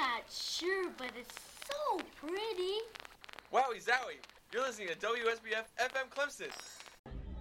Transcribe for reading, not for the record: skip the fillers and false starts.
not sure, but it's so pretty. Wowie zowie! You're listening to WSBF FM Clemson.